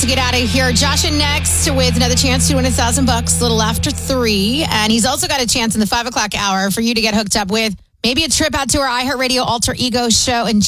get out of here. Josh in next with another chance to win $1,000 a little after 3. And he's also got a chance in the 5 o'clock hour for you to get hooked up with maybe a trip out to our iHeartRadio Alter Ego show. And